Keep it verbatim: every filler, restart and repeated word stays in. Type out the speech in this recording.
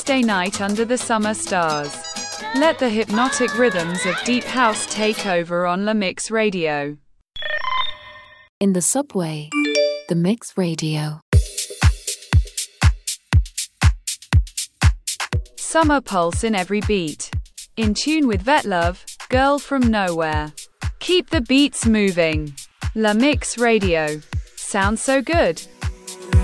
Tuesday night under the summer stars. Let the hypnotic rhythms of deep house take over on La Mix Radio. In the subway, The Mix Radio. Summer pulse in every beat. In tune with Vetlove, Girl from Nowhere. Keep the beats moving. La Mix Radio. Sounds so good.